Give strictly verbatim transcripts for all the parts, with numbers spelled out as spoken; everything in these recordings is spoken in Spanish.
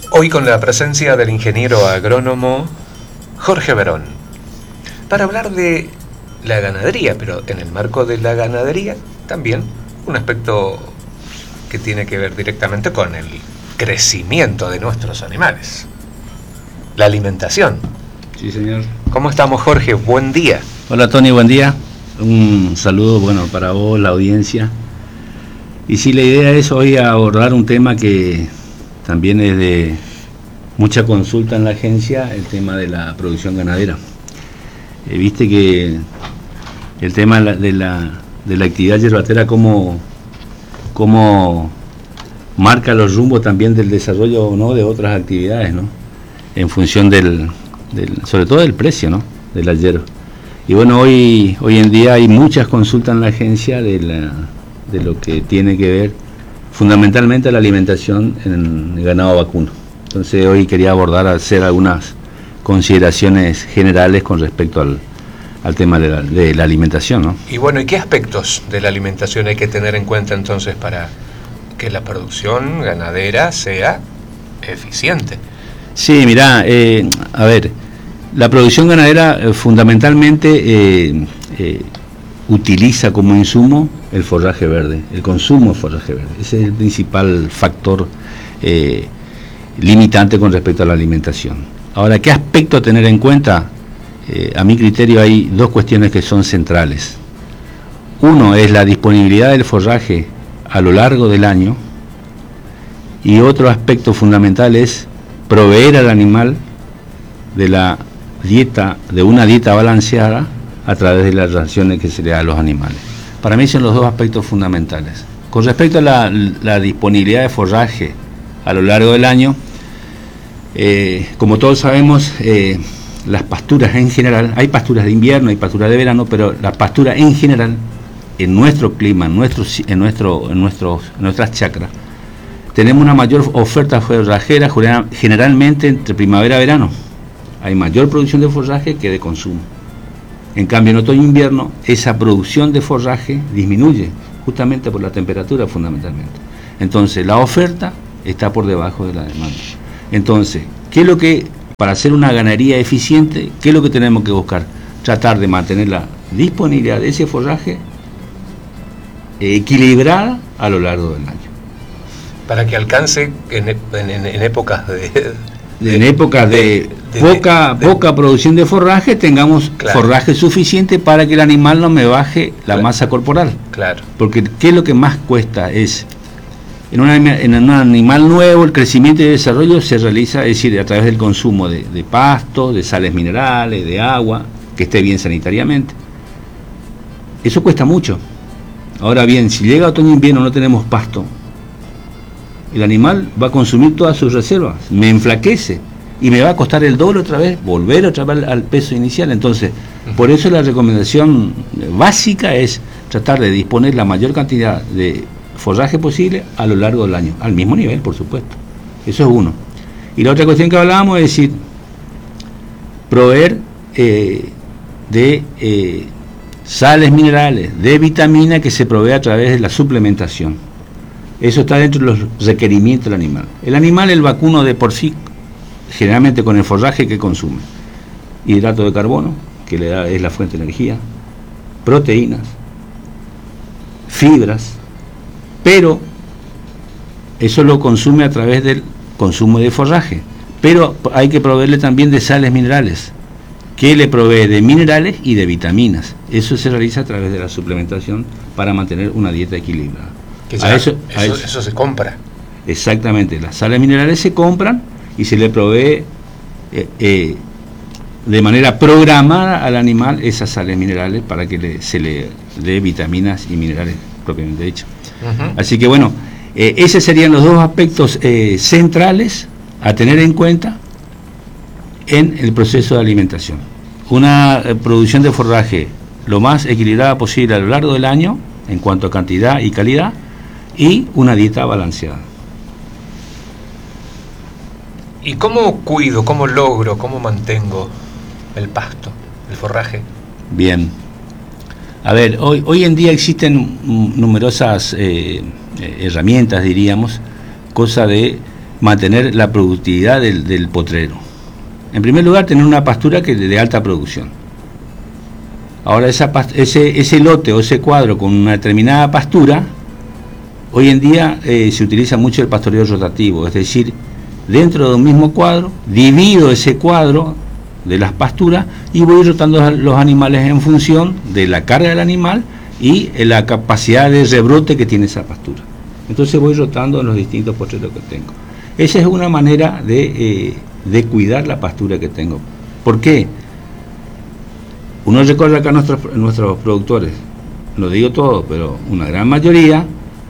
Hoy con la presencia del ingeniero agrónomo Jorge Verón, para hablar de la ganadería, pero en el marco de la ganadería también un aspecto que tiene que ver directamente con el crecimiento de nuestros animales, la alimentación. Sí, señor. ¿Cómo estamos, Jorge? Buen día. Hola, Tony, buen día. Un saludo, bueno, para vos, la audiencia. Y sí, la idea es hoy abordar un tema que también es de mucha consulta en la agencia, el tema de la producción ganadera. Eh, Viste que el tema de la, de la actividad yerbatera, cómo, cómo marca los rumbos también del desarrollo o no de otras actividades, ¿no? En función del, del, sobre todo del precio, ¿no? De la hierba. Y bueno, hoy, hoy en día hay muchas consultas en la agencia de, la, de lo que tiene que ver fundamentalmente la alimentación en el ganado vacuno. Entonces hoy quería abordar, hacer algunas consideraciones generales con respecto al, al tema de la, de la alimentación, ¿no? Y bueno, ¿y qué aspectos de la alimentación hay que tener en cuenta entonces para que la producción ganadera sea eficiente? Sí, mirá, eh, a ver, la producción ganadera eh, fundamentalmente eh, eh, utiliza como insumo el forraje verde, el consumo de forraje verde. Ese es el principal factor eh, limitante con respecto a la alimentación. Ahora, ¿qué aspecto a tener en cuenta? Eh, a mi criterio hay dos cuestiones que son centrales. Uno es la disponibilidad del forraje a lo largo del año, y otro aspecto fundamental es proveer al animal de la dieta, de una dieta balanceada a través de las raciones que se le da a los animales. Para mí son los dos aspectos fundamentales. Con respecto a la, la disponibilidad de forraje a lo largo del año, eh, como todos sabemos, eh, las pasturas en general, hay pasturas de invierno, hay pasturas de verano, pero la pastura en general, en nuestro clima, en, nuestro, en, nuestro, en, nuestros, en nuestras chacras, tenemos una mayor oferta forrajera generalmente entre primavera y verano. Hay mayor producción de forraje que de consumo. En cambio, en otoño e invierno, esa producción de forraje disminuye, justamente por la temperatura fundamentalmente. Entonces, la oferta está por debajo de la demanda. Entonces, ¿qué es lo que, para hacer una ganadería eficiente, qué es lo que tenemos que buscar? Tratar de mantener la disponibilidad de ese forraje equilibrada a lo largo del año. Para que alcance en, en, en épocas de... de en épocas de, de, de poca de, de, poca producción de forraje, tengamos claro. forraje suficiente para que el animal no me baje la claro. masa corporal. Claro. Porque ¿qué es lo que más cuesta? Es en un, en un animal nuevo el crecimiento y el desarrollo se realiza, es decir, a través del consumo de, de pasto, de sales minerales, de agua, que esté bien sanitariamente. Eso cuesta mucho. Ahora bien, si llega otoño e invierno no tenemos pasto, el animal va a consumir todas sus reservas, me enflaquece y me va a costar el doble otra vez, volver otra vez al peso inicial. Entonces, por eso la recomendación básica es tratar de disponer la mayor cantidad de forraje posible a lo largo del año, al mismo nivel, por supuesto. Eso es uno. Y la otra cuestión que hablábamos es decir, proveer eh, de eh, sales minerales, de vitamina que se provee a través de la suplementación. Eso está dentro de los requerimientos del animal. El animal, el vacuno de por sí, generalmente con el forraje que consume, hidrato de carbono, que le da, es la fuente de energía, proteínas, fibras, pero eso lo consume a través del consumo de forraje. Pero hay que proveerle también de sales minerales, que le provee de minerales y de vitaminas. Eso se realiza a través de la suplementación para mantener una dieta equilibrada. Que ya, a eso, a eso, eso, eso se compra. Exactamente, las sales minerales se compran y se le provee eh, eh, de manera programada al animal esas sales minerales para que le, se le dé vitaminas y minerales propiamente dicho. Uh-huh. Así que bueno, eh, esos serían los dos aspectos eh, centrales a tener en cuenta en el proceso de alimentación. Una eh, producción de forraje lo más equilibrada posible a lo largo del año en cuanto a cantidad y calidad, y una dieta balanceada. ¿Y cómo cuido, cómo logro, cómo mantengo el pasto, el forraje? Bien. A ver, hoy, hoy en día existen numerosas eh, herramientas, diríamos, cosa de mantener la productividad del, del potrero? En primer lugar, tener una pastura que de alta producción. Ahora, esa, ese, ese lote o ese cuadro con una determinada pastura, hoy en día eh, se utiliza mucho el pastoreo rotativo, es decir, dentro de un mismo cuadro, divido ese cuadro de las pasturas y voy rotando los animales en función de la carga del animal y la capacidad de rebrote que tiene esa pastura. Entonces voy rotando en los distintos potreros que tengo. Esa es una manera de, eh, de cuidar la pastura que tengo. ¿Por qué? Uno recorre acá a nuestros, nuestros productores, no digo todo, pero una gran mayoría,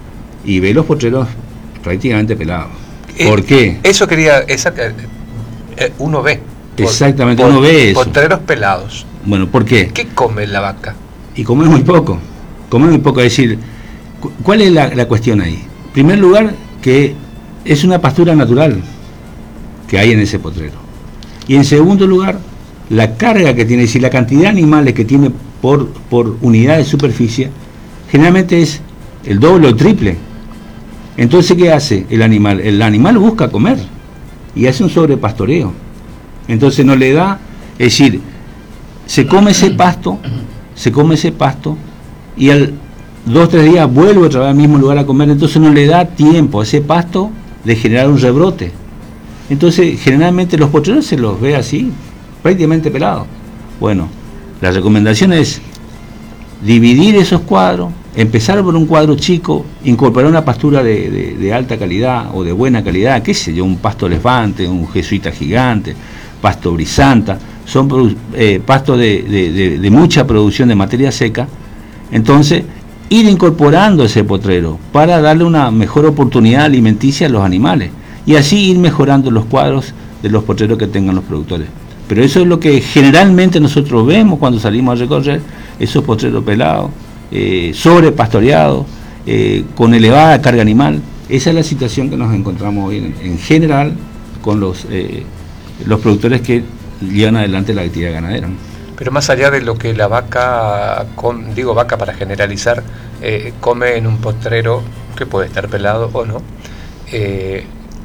y ve los potreros prácticamente pelados. ¿Por eh, qué? Eso quería, esa, eh, uno ve. Exactamente, por, uno ve eso. Potreros pelados. Bueno, ¿por qué? ¿Qué come la vaca? Y come muy poco, come muy poco. Es decir, ¿cuál es la, la cuestión ahí? En primer lugar, que es una pastura natural que hay en ese potrero. Y en segundo lugar, la carga que tiene, es decir, la cantidad de animales que tiene por, por unidad de superficie, generalmente es el doble o el triple. Entonces, ¿qué hace el animal? El animal busca comer y hace un sobrepastoreo. Entonces no le da, es decir, se come ese pasto, se come ese pasto y al dos o tres días vuelve otra vez al mismo lugar a comer, entonces no le da tiempo a ese pasto de generar un rebrote. Entonces generalmente los potreros se los ve así, prácticamente pelados. Bueno, la recomendación es dividir esos cuadros, empezar por un cuadro chico, incorporar una pastura de, de, de alta calidad o de buena calidad, qué sé yo, un pasto elefante, un jesuita gigante, pasto brisanta, son eh, pastos de, de, de, de mucha producción de materia seca. Entonces, ir incorporando ese potrero para darle una mejor oportunidad alimenticia a los animales y así ir mejorando los cuadros de los potreros que tengan los productores. Pero eso es lo que generalmente nosotros vemos cuando salimos a recorrer, esos potreros pelados, eh, sobrepastoreados, eh, con elevada carga animal. Esa es la situación que nos encontramos hoy en, en general con los, eh, los productores que llevan adelante la actividad ganadera. Pero más allá de lo que la vaca, con, digo vaca para generalizar, eh, come en un potrero, que puede estar pelado o no, eh,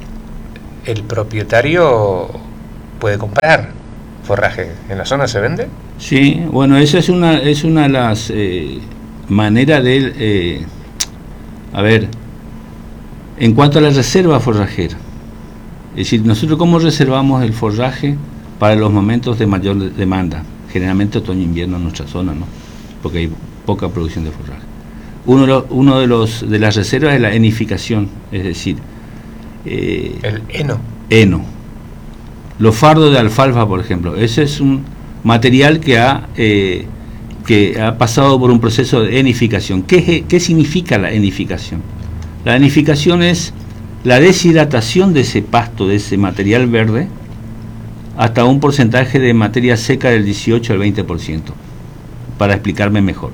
el propietario puede comprar forraje. ¿En la zona se vende? Sí, bueno, esa es una, es una de las eh, maneras de, eh, a ver, en cuanto a la reserva forrajera, es decir, nosotros cómo reservamos el forraje para los momentos de mayor demanda, generalmente otoño-invierno en nuestra zona, ¿no? Porque hay poca producción de forraje. Uno de los, uno de los de las reservas es la enificación, es decir, eh, el heno. Heno. Los fardos de alfalfa, por ejemplo, ese es un material que ha eh, que ha pasado por un proceso de enificación. ¿Qué, qué significa la enificación? La enificación es la deshidratación de ese pasto, de ese material verde, hasta un porcentaje de materia seca del dieciocho al veinte por ciento, para explicarme mejor.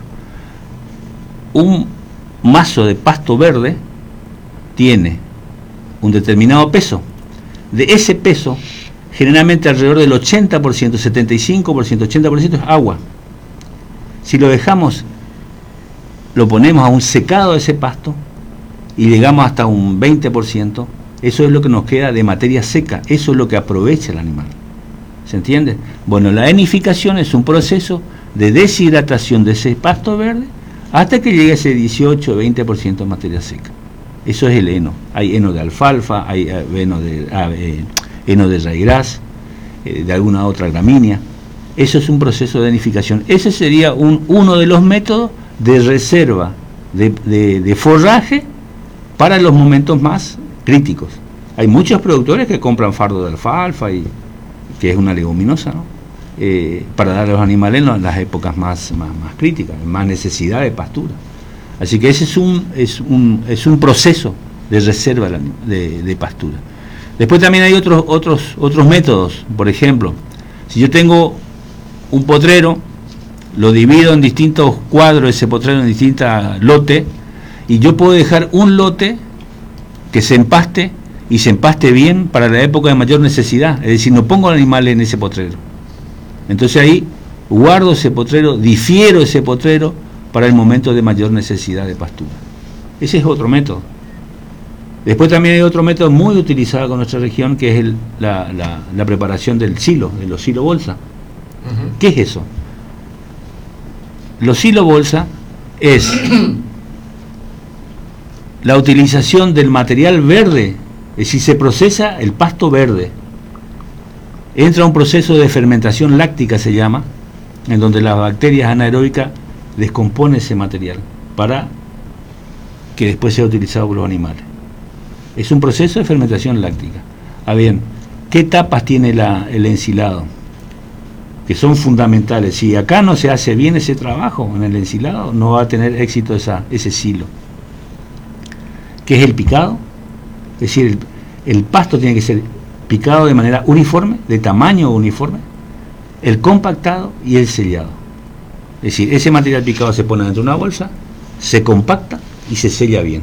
Un mazo de pasto verde tiene un determinado peso. De ese peso, generalmente alrededor del ochenta por ciento, setenta y cinco por ciento, ochenta por ciento es agua. Si lo dejamos, lo ponemos a un secado de ese pasto y llegamos hasta un veinte por ciento, eso es lo que nos queda de materia seca, eso es lo que aprovecha el animal. ¿Se entiende? Bueno, la enificación es un proceso de deshidratación de ese pasto verde hasta que llegue a ese dieciocho o veinte por ciento de materia seca. Eso es el heno. Hay heno de alfalfa, hay heno de, eh, heno de raigras, eh, de alguna otra gramínea. Eso es un proceso de enificación. Ese sería un, uno de los métodos de reserva de, de, de forraje para los momentos más críticos. Hay muchos productores que compran fardo de alfalfa, y, que es una leguminosa, ¿no? eh, para dar a los animales en las épocas más, más, más críticas, más necesidad de pastura. Así que ese es un, es un, es un proceso de reserva de, de pastura. Después también hay otros, otros, otros métodos. Por ejemplo, si yo tengo un potrero, lo divido en distintos cuadros, ese potrero en distintos lotes, y yo puedo dejar un lote que se empaste, y se empaste bien para la época de mayor necesidad, es decir, no pongo animales en ese potrero. Entonces ahí guardo ese potrero, difiero ese potrero para el momento de mayor necesidad de pastura. Ese es otro método. Después también hay otro método muy utilizado con nuestra región, que es el, la, la, la preparación del silo, de los silo bolsa. Uh-huh. ¿Qué es eso? Los silo bolsa es la utilización del material verde, es decir, se procesa el pasto verde, entra un proceso de fermentación láctica, se llama, en donde las bacterias anaeróbicas descomponen ese material para que después sea utilizado por los animales. Es un proceso de fermentación láctica. Ah, bien, ¿qué etapas tiene la, el ensilado? Que son fundamentales. Si acá no se hace bien ese trabajo en el ensilado, no va a tener éxito esa, ese silo. ¿Qué es el picado? Es decir, el, el pasto tiene que ser picado de manera uniforme, de tamaño uniforme, el compactado y el sellado. Es decir, ese material picado se pone dentro de una bolsa, se compacta y se sella bien.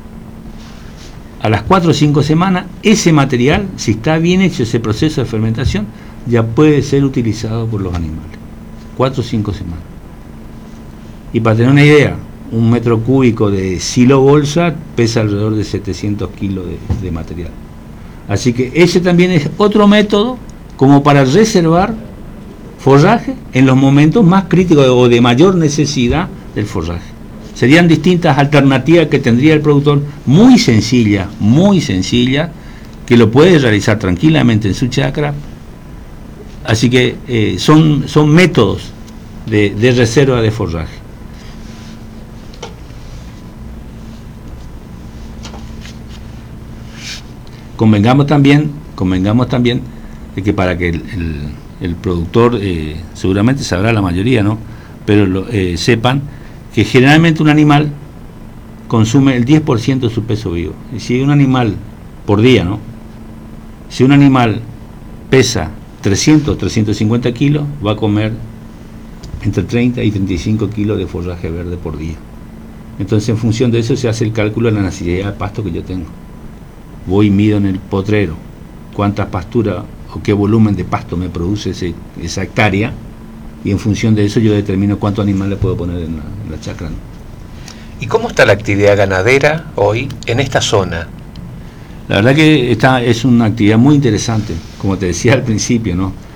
A las cuatro o cinco semanas, ese material, si está bien hecho ese proceso de fermentación, ya puede ser utilizado por los animales. cuatro o cinco semanas. Y para tener una idea, un metro cúbico de silo bolsa pesa alrededor de setecientos kilos de, de material. Así que ese también es otro método como para reservar forraje en los momentos más críticos o de mayor necesidad del forraje. Serían distintas alternativas que tendría el productor, muy sencilla, muy sencilla, que lo puede realizar tranquilamente en su chacra. Así que eh, son, son métodos de, de reserva de forraje. Convengamos también, convengamos también de que para que el, el, el productor, eh, seguramente sabrá la mayoría, ¿no? Pero lo, eh, sepan que generalmente un animal consume el diez por ciento de su peso vivo. Y si un animal, por día, ¿no? Si un animal pesa trescientos, trescientos cincuenta kilos, va a comer entre treinta y treinta y cinco kilos de forraje verde por día. Entonces, en función de eso se hace el cálculo de la necesidad de pasto que yo tengo. Voy y mido en el potrero cuántas pasturas o qué volumen de pasto me produce ese, esa hectárea, y en función de eso yo determino cuántos animales puedo poner en la, en la chacra, ¿no? ¿Y cómo está la actividad ganadera hoy en esta zona? La verdad que esta es una actividad muy interesante, como te decía al principio, ¿no?